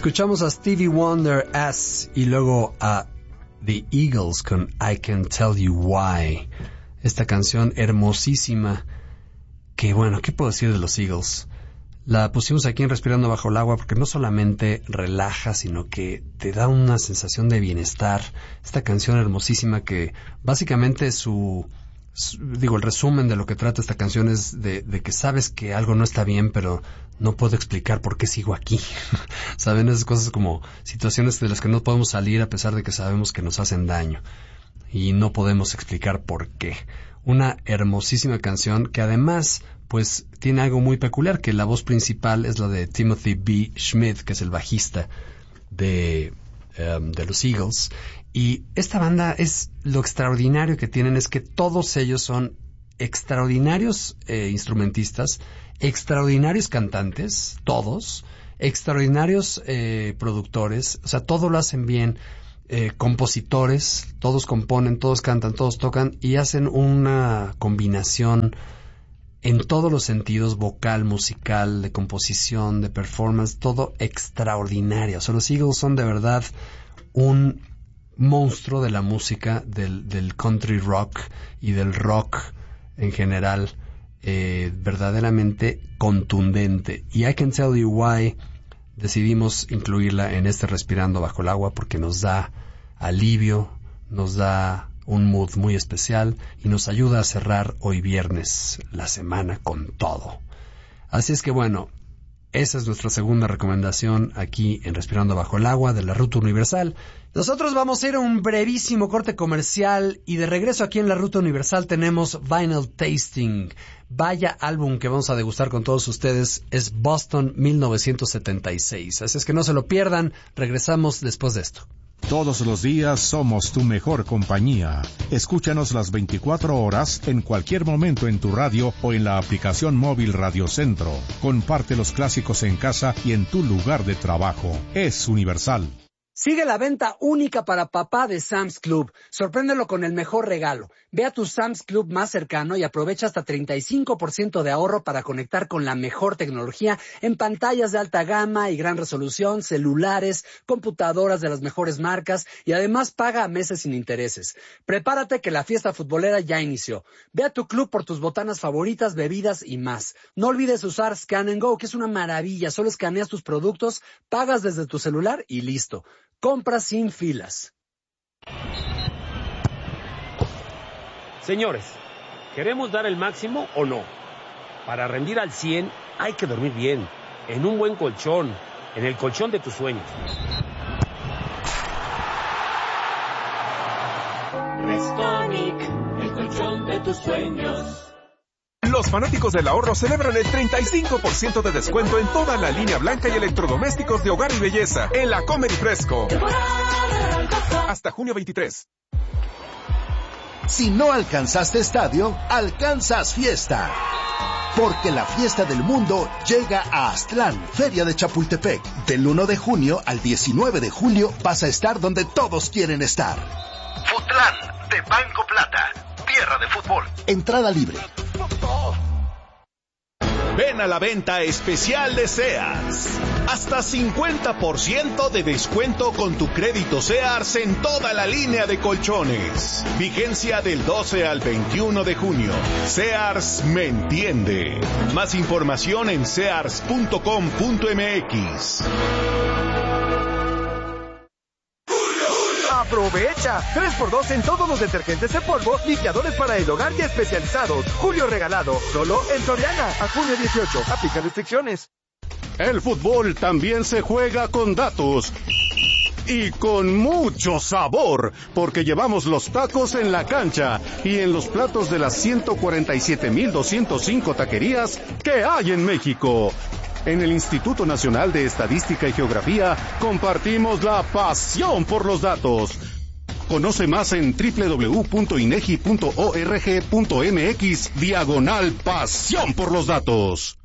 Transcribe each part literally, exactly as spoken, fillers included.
Escuchamos a Stevie Wonder As y luego a The Eagles con I Can Tell You Why. Esta canción hermosísima que, bueno, ¿qué puedo decir de los Eagles? La pusimos aquí en Respirando Bajo el Agua porque no solamente relaja, sino que te da una sensación de bienestar. Esta canción hermosísima que básicamente su, su digo, el resumen de lo que trata esta canción es de, de que sabes que algo no está bien, pero no puedo explicar por qué sigo aquí. ¿Saben? Esas cosas como situaciones de las que no podemos salir a pesar de que sabemos que nos hacen daño. Y no podemos explicar por qué. Una hermosísima canción que además, pues, tiene algo muy peculiar, que la voz principal es la de Timothy B. Schmidt, que es el bajista de, um, de los Eagles. Y esta banda es, lo extraordinario que tienen es que todos ellos son extraordinarios eh, instrumentistas, extraordinarios cantantes, todos, extraordinarios eh, productores, o sea, todo lo hacen bien. Eh, compositores, todos componen, todos cantan, todos tocan y hacen una combinación en todos los sentidos, vocal, musical, de composición, de performance, todo extraordinario. O sea, los Eagles son de verdad un monstruo de la música, del, del country rock y del rock en general, eh, verdaderamente contundente. Y I Can Tell You Why decidimos incluirla en este Respirando Bajo el Agua porque nos da alivio, nos da un mood muy especial y nos ayuda a cerrar hoy viernes la semana con todo. Así es que bueno, esa es nuestra segunda recomendación aquí en Respirando Bajo el Agua de la Ruta Universal. Nosotros vamos a ir a un brevísimo corte comercial y de regreso aquí en la Ruta Universal tenemos Vinyl Tasting. Vaya álbum que vamos a degustar con todos ustedes, es Boston mil novecientos setenta y seis. Así es que no se lo pierdan, regresamos después de esto. Todos los días somos tu mejor compañía. Escúchanos las veinticuatro horas, en cualquier momento en tu radio o en la aplicación móvil Radio Centro. Comparte los clásicos en casa y en tu lugar de trabajo. Es Universal. Sigue la venta única para papá de Sam's Club. Sorpréndelo con el mejor regalo. Ve a tu Sam's Club más cercano y aprovecha hasta treinta y cinco por ciento de ahorro para conectar con la mejor tecnología en pantallas de alta gama y gran resolución, celulares, computadoras de las mejores marcas y además paga a meses sin intereses. Prepárate que la fiesta futbolera ya inició. Ve a tu club por tus botanas favoritas, bebidas y más. No olvides usar Scan and Go, que es una maravilla. Solo escaneas tus productos, pagas desde tu celular y listo. Compra sin filas. Señores, ¿queremos dar el máximo o no? Para rendir al cien hay que dormir bien, en un buen colchón, en el colchón de tus sueños. Restonic, el colchón de tus sueños. Los fanáticos del ahorro celebran el treinta y cinco por ciento de descuento en toda la línea blanca y electrodomésticos de hogar y belleza en la Comer y Fresco. Hasta junio veintitrés. Si no alcanzaste estadio, alcanzas fiesta. Porque la fiesta del mundo llega a Aztlán, Feria de Chapultepec. Del uno de junio al diecinueve de julio vas a estar donde todos quieren estar. Futlán, de Banco Plata. Tierra de fútbol. Entrada libre. Ven a la venta especial de Sears. Hasta cincuenta por ciento de descuento con tu crédito Sears en toda la línea de colchones. Vigencia del doce al veintiuno de junio. Sears me entiende. Más información en sears punto com punto m x. ¡Aprovecha! tres por dos en todos los detergentes en polvo, limpiadores para el hogar y especializados. Julio regalado, solo en Soriana. A junio dieciocho. Aplica restricciones. El fútbol también se juega con datos. Y con mucho sabor, porque llevamos los tacos en la cancha y en los platos de las ciento cuarenta y siete mil doscientos cinco taquerías que hay en México. En el Instituto Nacional de Estadística y Geografía compartimos la pasión por los datos. Conoce más en doble u doble u doble u punto inegi punto org punto m x diagonal pasión por los datos.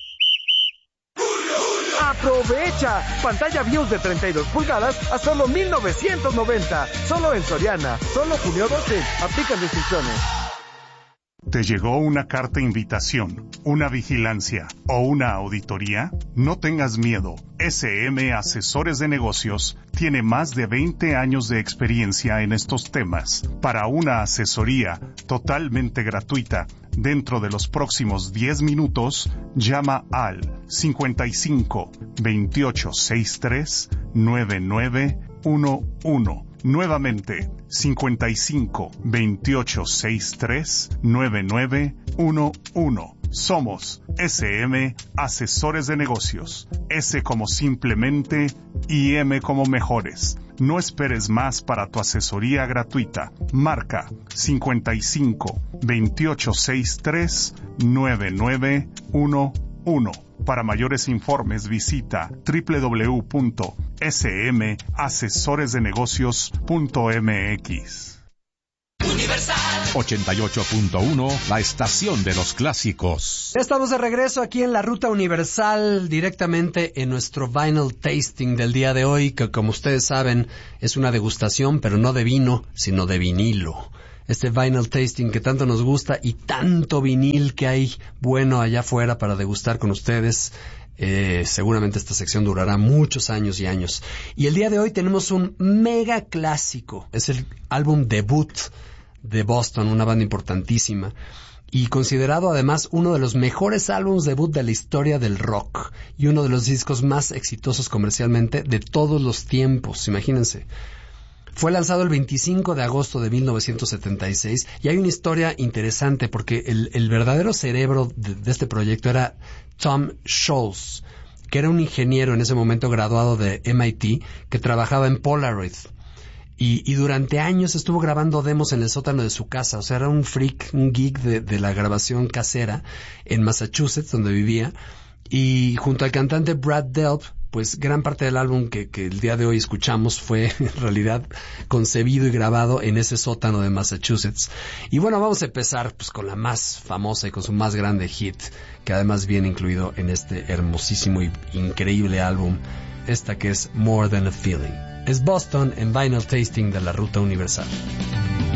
¡Aprovecha! Pantalla BIOS de treinta y dos pulgadas a solo mil novecientos noventa. Solo en Soriana. Solo junio doce. Aplican restricciones. ¿Te llegó una carta invitación, una vigilancia o una auditoría? No tengas miedo. S M Asesores de Negocios tiene más de veinte años de experiencia en estos temas. Para una asesoría totalmente gratuita, dentro de los próximos diez minutos, llama al cincuenta y cinco, veintiocho sesenta y tres, noventa y nueve once. Nuevamente, cincuenta y cinco, veintiocho sesenta y tres, noventa y nueve once. Somos S M Asesores de Negocios. S como simplemente y M como mejores. No esperes más para tu asesoría gratuita. Marca cincuenta y cinco, veintiocho sesenta y tres, noventa y nueve once. Para mayores informes visita doble u doble u doble u punto s m asesores de negocios punto m x. Universal ochenta y ocho punto uno, la estación de los clásicos. Estamos de regreso aquí en la Ruta Universal, directamente en nuestro Vinyl Tasting del día de hoy, que como ustedes saben es una degustación, pero no de vino, sino de vinilo. Este Vinyl Tasting que tanto nos gusta y tanto vinil que hay bueno allá afuera para degustar con ustedes. Eh, seguramente esta sección durará muchos años y años. Y el día de hoy tenemos un mega clásico. Es el álbum debut de Boston, una banda importantísima. Y considerado además uno de los mejores álbumes debut de la historia del rock. Y uno de los discos más exitosos comercialmente de todos los tiempos. Imagínense. Fue lanzado el veinticinco de agosto de mil novecientos setenta y seis y hay una historia interesante porque el, el verdadero cerebro de, de este proyecto era Tom Scholz, que era un ingeniero en ese momento graduado de M I T que trabajaba en Polaroid y, y durante años estuvo grabando demos en el sótano de su casa. O sea, era un freak, un geek de, de la grabación casera en Massachusetts, donde vivía, y junto al cantante Brad Delp, pues gran parte del álbum que, que el día de hoy escuchamos fue en realidad concebido y grabado en ese sótano de Massachusetts. Y bueno, vamos a empezar pues con la más famosa y con su más grande hit, que además viene incluido en este hermosísimo y increíble álbum, esta que es More Than a Feeling. Es Boston en Vinyl Tasting de la Ruta Universal.